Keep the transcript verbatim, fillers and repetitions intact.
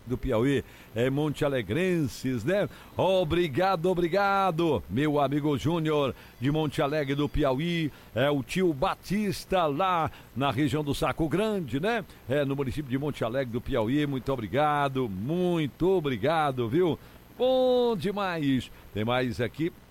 do Piauí, é Monte Alegrenses, né? Obrigado, obrigado, meu amigo Júnior de Monte Alegre do Piauí, é o tio Batista lá na região do Saco Grande, né? É no município de Monte Alegre do Piauí, muito obrigado, muito obrigado, viu? Bom demais. Tem mais aqui.